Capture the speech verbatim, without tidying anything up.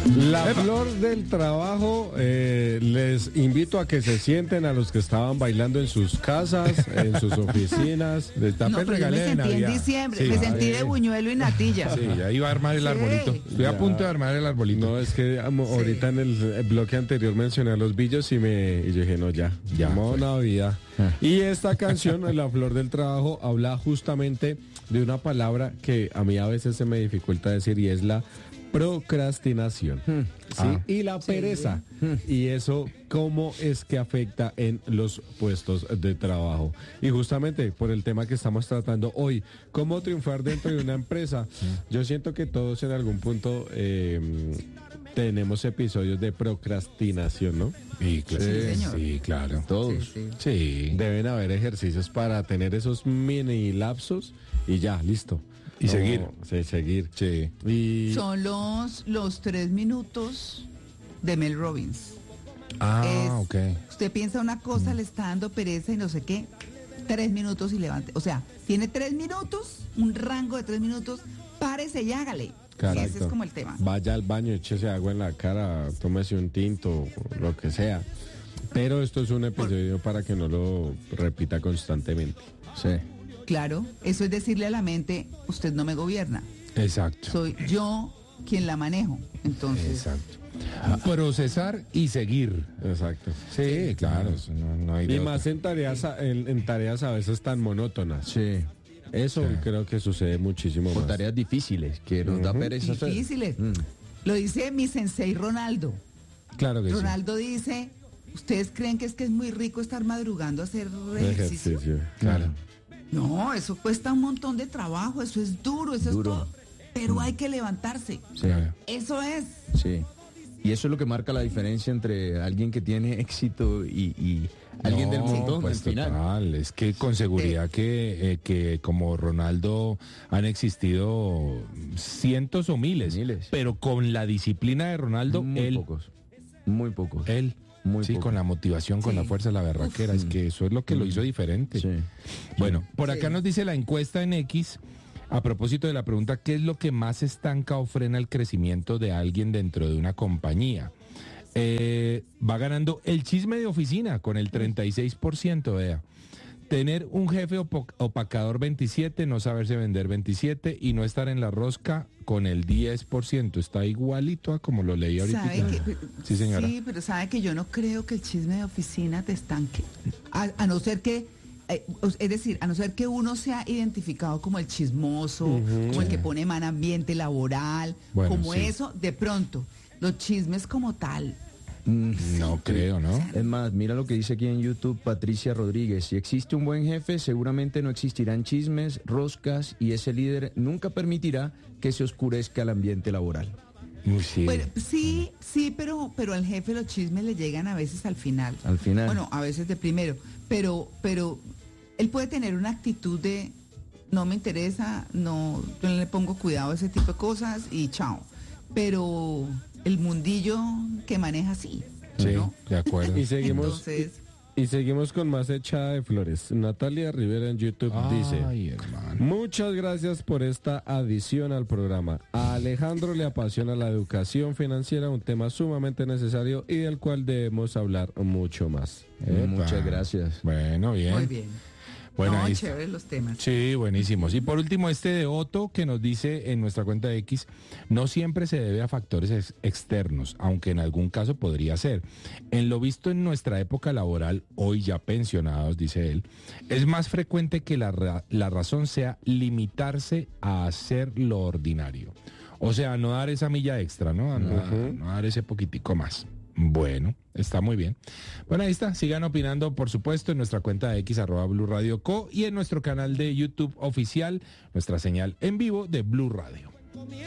La flor del trabajo, eh, les invito a que se sienten a los que estaban bailando en sus casas, en sus oficinas. Les No, tapé pero yo me regalé de sentí en Navidad. diciembre, Sí, me ah, sentí eh. de buñuelo y natilla. Sí, ya iba a armar el Sí. arbolito. Estoy a Ya. punto de armar el arbolito. No, es que amo, ahorita en el bloque anterior mencioné a los billos y me y yo dije, no, ya, Ya, llamó pues. Navidad. Ah. Y esta canción, La Flor del Trabajo, habla justamente de una palabra que a mí a veces se me dificulta decir y es la procrastinación. ¿sí? Ah. Y la pereza. Y eso, ¿cómo es que afecta en los puestos de trabajo? Y justamente por el tema que estamos tratando hoy, ¿cómo triunfar dentro de una empresa? Yo siento que todos en algún punto eh, tenemos episodios de procrastinación, ¿no? Sí, claro. Sí, señor. Sí, claro. Todos. Sí, sí. Sí. Deben haber ejercicios para tener esos mini lapsos y ya, listo. Y seguir. Sí, seguir. Sí. Y Son los, los tres minutos de Mel Robbins. Ah, Es- ok. Usted piensa una cosa, le está dando pereza y no sé qué, tres minutos y levante. O sea, tiene tres minutos, un rango de tres minutos, párese y hágale. Correcto. Ese es como el tema. Vaya al baño, échese agua en la cara, tómese un tinto, lo que sea. Pero esto es un episodio para que no lo repita constantemente. Sí. Claro, eso es decirle a la mente, usted no me gobierna, Exacto. soy yo quien la manejo. Entonces, Exacto. Procesar y seguir. Exacto. Sí, claro. eso No, no hay de Y otra. más en tareas, a- en, en tareas a veces tan monótonas. Sí. Eso Sí. creo que sucede muchísimo Con más. tareas difíciles que nos da Ujú. pereza hacer. difíciles. Mm. Lo dice mi sensei Ronaldo. Claro que sí. Ronaldo dice, ¿ustedes creen que es que es muy rico estar madrugando a hacer ejercicio? Ejercicio. Claro. No, eso cuesta un montón de trabajo, eso es duro, eso Duro. es todo. Pero hay que levantarse. Sí, Claro. Eso es. sí. Y eso es lo que marca la diferencia entre alguien que tiene éxito y, y alguien del No, montón pues al final. total, es que con seguridad que, eh, que como Ronaldo han existido cientos o miles, Miles. pero con la disciplina de Ronaldo, Muy él, pocos. Muy pocos. él, Muy sí, pocos. con la motivación, con Sí. la fuerza, la berraquera, es que eso es lo que lo hizo diferente. Sí. Bueno, por acá Sí. nos dice la encuesta en X, a propósito de la pregunta, ¿qué es lo que más estanca o frena el crecimiento de alguien dentro de una compañía? Eh, va ganando el chisme de oficina con el treinta y seis por ciento, vea. Tener un jefe opo- opacador veintisiete, no saberse vender veintisiete y no estar en la rosca con el diez por ciento. Está igualito a como lo leí ahorita. ¿Sabe que, Sí, señora. Sí, pero sabe que yo no creo que el chisme de oficina te estanque. A, a no ser que, eh, es decir, a no ser que uno sea identificado como el chismoso, como el que pone mal ambiente laboral, Bueno, como sí. eso, de pronto, los chismes como tal. Mm. No creo, ¿no? Es más, mira lo que dice aquí en YouTube Patricia Rodríguez. Si existe un buen jefe, seguramente no existirán chismes, roscas y ese líder nunca permitirá que se oscurezca el ambiente laboral. Uy, sí. Bueno, sí, sí, pero, pero al jefe los chismes le llegan a veces al final. Al final. Bueno, a veces de primero, pero, pero él puede tener una actitud de no me interesa, no, yo no le pongo cuidado a ese tipo de cosas y chao. Pero el mundillo que maneja sí, Sí, ¿no? de acuerdo. Y seguimos, Entonces, y, y seguimos con más echada de flores. Natalia Rivera en YouTube dice: Ay, hermano. muchas gracias por esta adición al programa. A Alejandro le apasiona la educación financiera, un tema sumamente necesario y del cual debemos hablar mucho más. Epa. Muchas gracias. Bueno, bien. muy bien. Bueno, no, ahí está. chévere los temas. Sí, buenísimos. Y por último, este de Otto que nos dice en nuestra cuenta de X, no siempre se debe a factores ex- externos, aunque en algún caso podría ser. En lo visto en nuestra época laboral, hoy ya pensionados, dice él, es más frecuente que la, ra- la razón sea limitarse a hacer lo ordinario. O sea, no dar esa milla extra, ¿no? A no, no dar ese poquitico más. Bueno, está muy bien. Bueno, ahí está. Sigan opinando, por supuesto, en nuestra cuenta de X, arroba Blue Radio Co, y en nuestro canal de YouTube oficial, nuestra señal en vivo de Blue Radio.